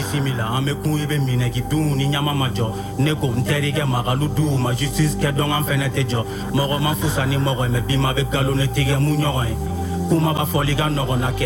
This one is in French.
bisimila an bɛ kun i bɛ minɛ k'i dun ni ɲama ma jɔ ne ko n terikɛ magalu du ma justice kɛ dɔn an fɛnɛ tɛ jɔ mɔgɔ ma fusa ni mɔgɔ ye mɛ bi ma bɛ galon ne tigɛ mun ɲɔgɔn ye kuma b'a fɔli ka nɔgɔn na kɛ